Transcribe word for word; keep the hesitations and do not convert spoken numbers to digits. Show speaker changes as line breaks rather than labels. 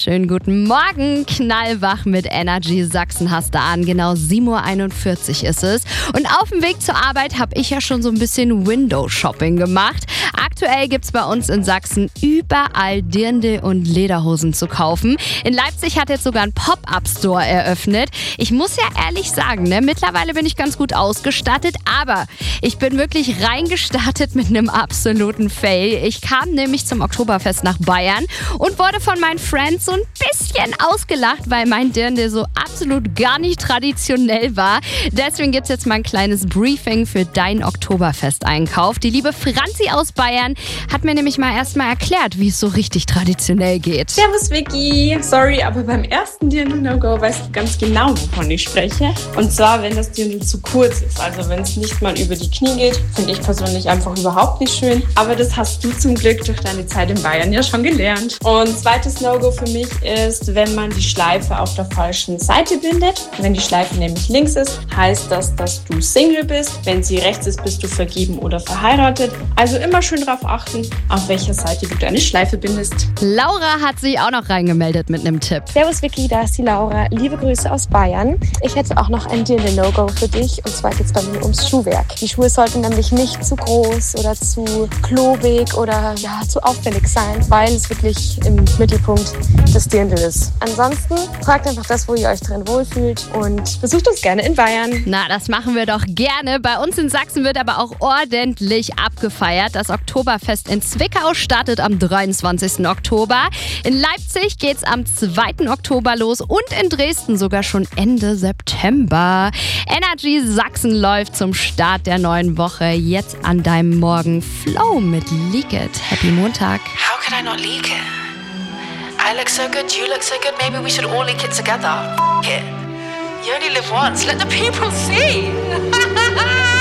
wunderschönen guten Morgen. Knallwach mit Energy Sachsen hast du an. Genau sieben Uhr einundvierzig ist es. Und auf dem Weg zur Arbeit habe ich ja schon so ein bisschen Window-Shopping gemacht. Aktuell gibt es bei uns in Sachsen überall Dirndl und Lederhosen zu kaufen. In Leipzig hat jetzt sogar ein Pop-Up-Store eröffnet. Ich muss ja ehrlich sagen, ne, mittlerweile bin ich ganz gut ausgestattet, aber ich bin wirklich reingestartet mit einem absoluten Fail. Ich kam nämlich zum Oktoberfest nach Bayern und wurde von meinen Friends so ein bisschen ausgelacht, weil mein Dirndl so absolut gar nicht traditionell war. Deswegen gibt es jetzt mal ein kleines Briefing für deinen Oktoberfest-Einkauf. Die liebe Franzi aus Bayern hat mir nämlich mal erstmal erklärt, wie es so richtig traditionell geht.
Servus Vicky, sorry, aber beim ersten Dirndl-No-Go weißt du ganz genau, wovon ich spreche. Und zwar, wenn das Dirndl zu kurz ist, also wenn es nicht mal über die Knie geht, finde ich persönlich einfach überhaupt nicht schön. Aber das hast du zum Glück durch deine Zeit in Bayern ja schon gelernt. Und zweites No-Go für mich ist, wenn man die Schleife auf der falschen Seite bindet. Wenn die Schleife nämlich links ist, heißt das, dass du Single bist. Wenn sie rechts ist, bist du vergeben oder verheiratet. Also immer schön darauf achten, auf welcher Seite du deine Schleife bindest.
Laura hat sich auch noch reingemeldet mit einem Tipp.
Servus Vicky, da ist die Laura. Liebe Grüße aus Bayern. Ich hätte auch noch ein Dirndl-No-Go für dich. Und zwar geht es bei mir ums Schuhwerk. Die Schuhe sollten nämlich nicht zu groß oder zu klobig oder ja, zu auffällig sein, weil es wirklich im Mittelpunkt des Dirndl ist. Ansonsten tragt einfach das, wo ihr euch drin wohlfühlt und besucht uns gerne in Bayern.
Na, das machen wir doch gerne. Bei uns in Sachsen wird aber auch ordentlich abgefeiert. Das Oktoberfest in Zwickau startet am dreiundzwanzigsten Oktober. In Leipzig geht's am zweiten Oktober los und in Dresden sogar schon Ende September. Energy Sachsen läuft zum Start der neuen Woche jetzt an deinem Morgen. Flow mit Leak It. Happy Montag.
How could I not leak it? I look so good, you look so good, maybe we should all leak it together. F it. You only live once, let the people see.